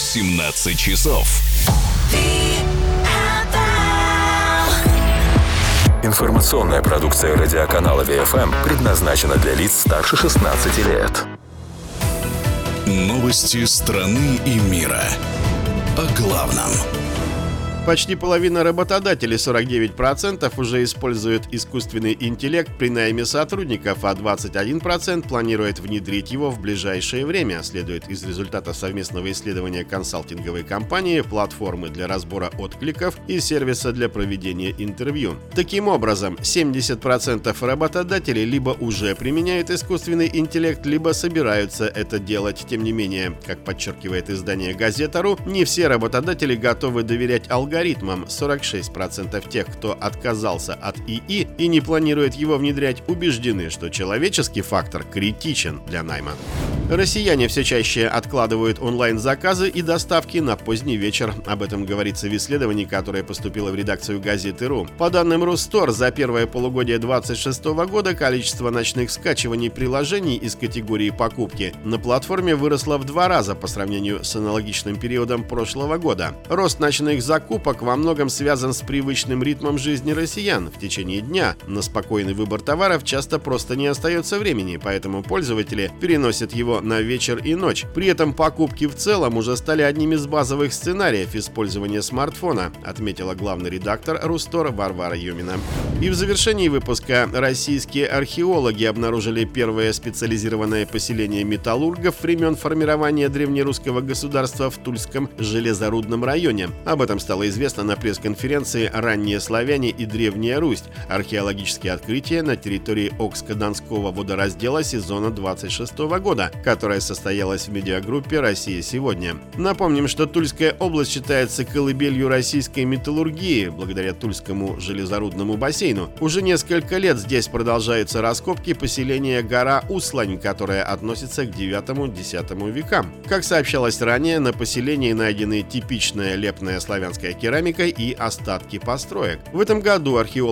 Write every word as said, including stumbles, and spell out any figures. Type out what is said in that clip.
семнадцать часов. Информационная продукция радиоканала Ви Эф Эм предназначена для лиц старше шестнадцати лет. Новости страны и мира. О главном. Почти половина работодателей, сорок девять процентов, уже используют искусственный интеллект при найме сотрудников, а двадцать один процент планирует внедрить его в ближайшее время, следует из результата совместного исследования консалтинговой компании, платформы для разбора откликов и сервиса для проведения интервью. Таким образом, семьдесят процентов работодателей либо уже применяют искусственный интеллект, либо собираются это делать. Тем не менее, как подчеркивает издание «Газета.ру», не все работодатели готовы доверять алгоритмам. сорок шесть процентов тех, кто отказался от ИИ и не планирует его внедрять, убеждены, что человеческий фактор критичен для найма. Россияне все чаще откладывают онлайн-заказы и доставки на поздний вечер. Об этом говорится в исследовании, которое поступило в редакцию «Газеты.ру». По данным Русстор, за первое полугодие двадцать шестого года количество ночных скачиваний приложений из категории покупки на платформе выросло в два раза по сравнению с аналогичным периодом прошлого года. Рост ночных закупок во многом связан с привычным ритмом жизни россиян. В течение дня на спокойный выбор товаров часто просто не остается времени, поэтому пользователи переносят его на вечер и ночь. При этом покупки в целом уже стали одним из базовых сценариев использования смартфона, отметила главный редактор Русстор Варвара Юмина. И в завершении выпуска российские археологи обнаружили первое специализированное поселение металлургов времен формирования древнерусского государства в Тульском железорудном районе. Об этом стало известно на пресс-конференции «Ранние славяне и Древняя Русь. Археологические открытия на территории Окско-Донского водораздела сезона двадцать шестого года», которая состоялась в медиагруппе «Россия сегодня». Напомним, что Тульская область считается колыбелью российской металлургии благодаря Тульскому железорудному бассейну. Уже несколько лет здесь продолжаются раскопки поселения гора Услань, которая относится к девятому-десятому векам. Как сообщалось ранее, на поселении найдены типичная лепная славянская керамика и остатки построек. В этом году археологи